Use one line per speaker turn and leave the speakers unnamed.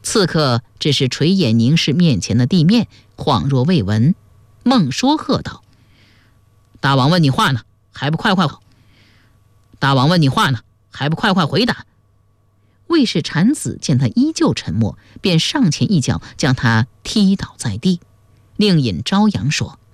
刺客只是垂眼凝视面前的地面，恍若未闻。孟说喝道：大王问你话呢，还不快快跑！大王问你话呢，还不快快回答！卫士产子见他依旧沉默，便上前一脚将他踢倒在地。令尹朝阳说：